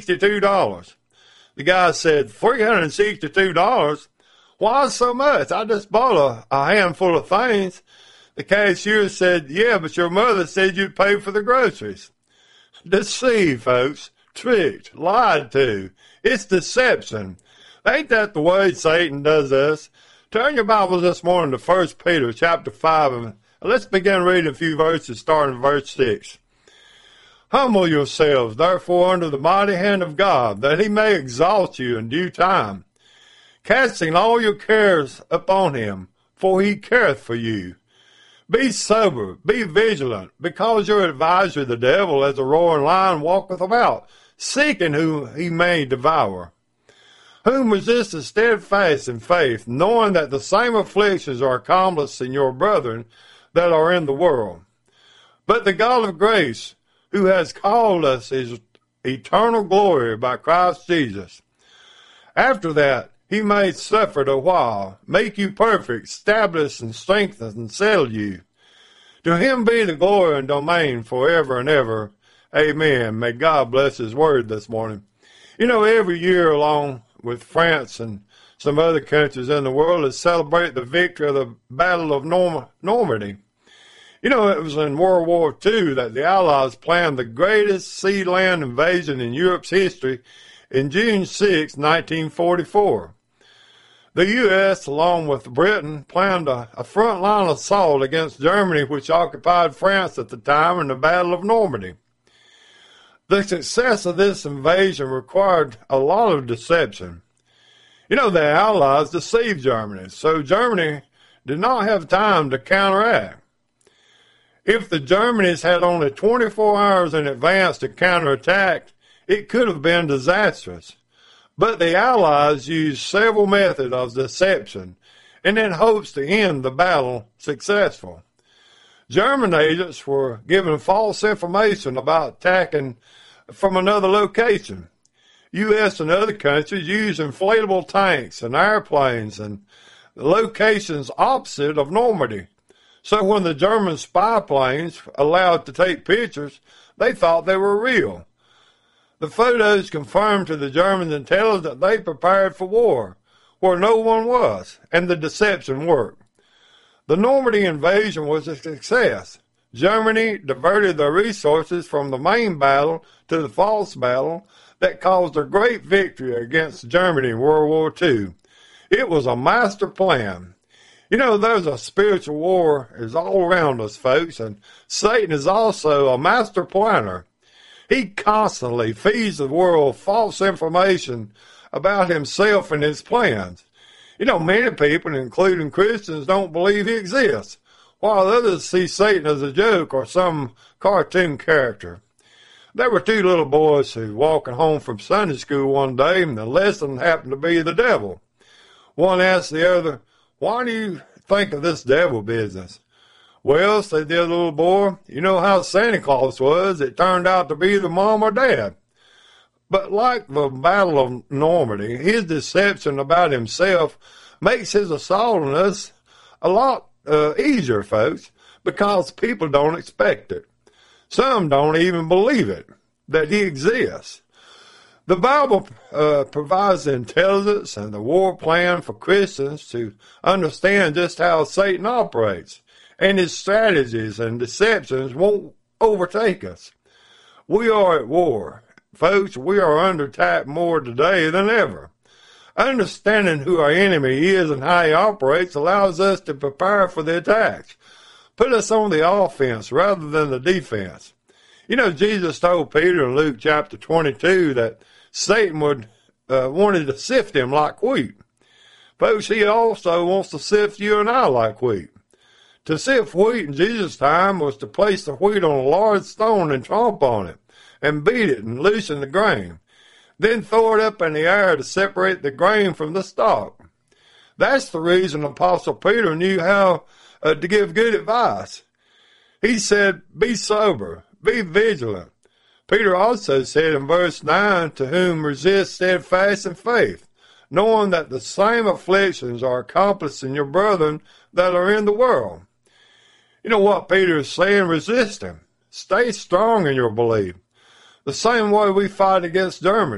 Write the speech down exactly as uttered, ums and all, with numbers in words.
sixty-two dollars. The guy said, three hundred sixty-two dollars? Why so much? I just bought a, a handful of things. The cashier said, yeah, but your mother said you'd pay for the groceries. Deceived, folks. Tricked. Lied to. It's deception. Ain't that the way Satan does us? Turn your Bibles this morning to First Peter chapter five, and let's begin reading a few verses starting in verse six. Humble yourselves, therefore, under the mighty hand of God, that he may exalt you in due time, casting all your cares upon him, for he careth for you. Be sober, be vigilant, because your adversary the devil, as a roaring lion, walketh about, seeking whom he may devour. Whom resist the steadfast in faith, knowing that the same afflictions are accomplished in your brethren that are in the world. But the God of grace, who has called us his eternal glory by Christ Jesus, after that he may suffer a while, make you perfect, establish and strengthen and settle you. To him be the glory and domain forever and ever. Amen. May God bless his word this morning. You know, every year along with France and some other countries in the world to celebrate the victory of the Battle of Norm- Normandy. You know, it was in World War Two that the Allies planned the greatest sea land invasion in Europe's history in June sixth, nineteen forty-four. The U S, along with Britain, planned a, a front-line assault against Germany, which occupied France at the time in the Battle of Normandy. The success of this invasion required a lot of deception. You know, the Allies deceived Germany, so Germany did not have time to counteract. If the Germans had only twenty-four hours in advance to counterattack, it could have been disastrous. But the Allies used several methods of deception and in hopes to end the battle successful. German agents were given false information about attacking from another location. U S and other countries used inflatable tanks and airplanes and locations opposite of Normandy. So when the German spy planes allowed to take pictures, they thought they were real. The photos confirmed to the German intelligence that they prepared for war, where no one was, and the deception worked. The Normandy invasion was a success. Germany diverted their resources from the main battle to the false battle that caused a great victory against Germany in World War Two. It was a master plan. You know, there's a spiritual war is all around us, folks, and Satan is also a master planner. He constantly feeds the world false information about himself and his plans. You know, many people, including Christians, don't believe he exists, while others see Satan as a joke or some cartoon character. There were two little boys who were walking home from Sunday school one day, and the lesson happened to be the devil. One asked the other, why do you think of this devil business? Well, said the other little boy, you know how Santa Claus was. It turned out to be the mom or dad. But like the Battle of Normandy, his deception about himself makes his assault on us a lot uh, easier, folks, because people don't expect it. Some don't even believe it, that he exists. The Bible uh, provides the intelligence and the war plan for Christians to understand just how Satan operates, and his strategies and deceptions won't overtake us. We are at war. Folks, we are under attack more today than ever. Understanding who our enemy is and how he operates allows us to prepare for the attacks. Put us on the offense rather than the defense. You know, Jesus told Peter in Luke chapter twenty-two that Satan would uh, wanted to sift him like wheat. Folks, he also wants to sift you and I like wheat. To sift wheat in Jesus' time was to place the wheat on a large stone and tromp on it, and beat it and loosen the grain. Then throw it up in the air to separate the grain from the stalk. That's the reason Apostle Peter knew how uh, to give good advice. He said, be sober, be vigilant. Peter also said in verse nine, to whom resist steadfast in faith, knowing that the same afflictions are accomplished in your brethren that are in the world. You know what Peter is saying? Resist him. Stay strong in your belief. The same way we fight against Germany.